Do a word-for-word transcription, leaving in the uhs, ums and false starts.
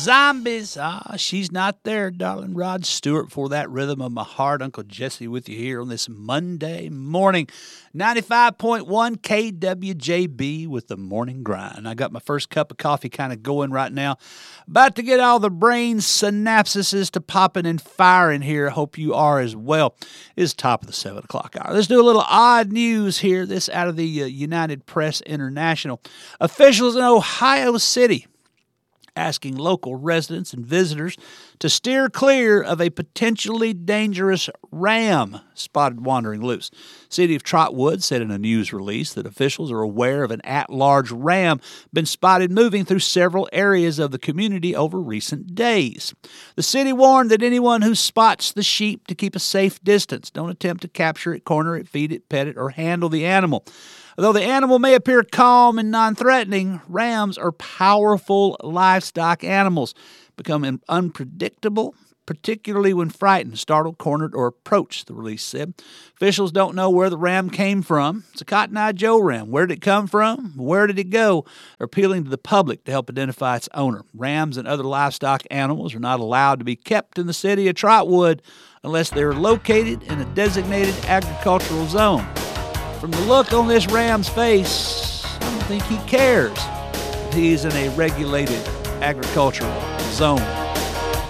Zombies. Ah, she's not there, darling. Rod Stewart for that rhythm of my heart. Uncle Jesse with you here on this Monday morning. ninety-five point one K W J B with the morning grind. I got my first cup of coffee kind of going right now. About to get all the brain synapses to popping and firing here. Hope you are as well. It's top of the seven o'clock hour. Let's do a little odd news here. This out of the uh, United Press International. Officials in Ohio City asking local residents and visitors to steer clear of a potentially dangerous ram spotted wandering loose. City of Trotwood said in a news release that officials are aware of an at-large ram been spotted moving through several areas of the community over recent days. The city warned that anyone who spots the sheep to keep a safe distance. Don't attempt to capture it, corner it, feed it, pet it, or handle the animal. Though the animal may appear calm and non-threatening, rams are powerful livestock animals, become unpredictable, particularly when frightened, startled, cornered, or approached, the release said. Officials don't know where the ram came from. It's a Cotton Eye Joe ram. Where did it come from? Where did it go? They're appealing to the public to help identify its owner. Rams and other livestock animals are not allowed to be kept in the city of Trotwood unless they're located in a designated agricultural zone. From the look on this ram's face, I don't think he cares that he's in a regulated agricultural zone.